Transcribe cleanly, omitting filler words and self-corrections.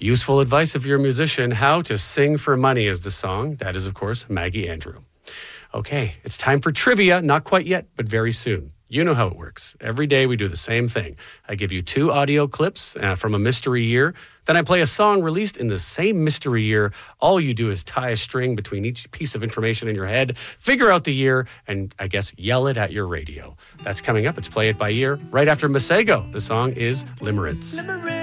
Useful advice if you're a musician. How to Sing for Money is the song. That is, of course, Maggie Andrew. Okay, it's time for trivia. Not quite yet, but very soon. You know how it works. Every day we do the same thing. I give you 2 audio clips from a mystery year. Then I play a song released in the same mystery year. All you do is tie a string between each piece of information in your head, figure out the year, and I guess yell it at your radio. That's coming up. It's Play It By Ear right after Masego. The song is Limerence.